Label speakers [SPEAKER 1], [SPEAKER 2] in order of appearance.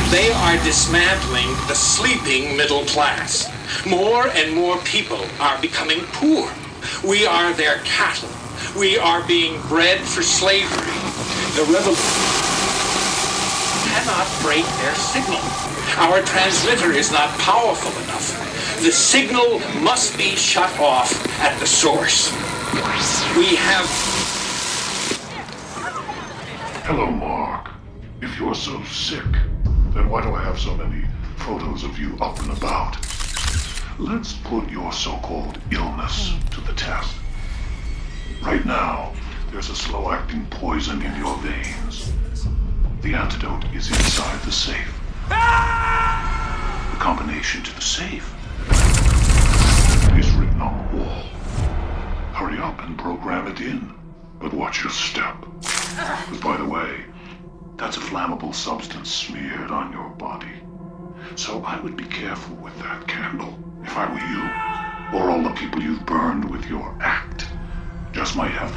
[SPEAKER 1] They are dismantling the sleeping middle class. More and more people are becoming poor. We are their cattle. We are being bred for slavery. The revolution cannot break their signal. Our transmitter is not powerful enough. The signal must be shut off at the source. We have...
[SPEAKER 2] Hello, Mark. If you're so sick, then why do I have so many photos of you up and about? Let's put your so-called illness to the test. Right now, there's a slow-acting poison in your veins. The antidote is inside the safe. The combination to the safe is written on the wall. Hurry up and program it in, but watch your step. By the way, that's a flammable substance smeared on your body. So I would be careful with that candle, if I were you, or all the people you've burned with your act. Just might have